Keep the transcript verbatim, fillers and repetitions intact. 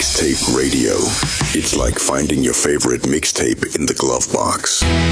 Mixtape Radio. It's like finding your favorite mixtape in the glove box.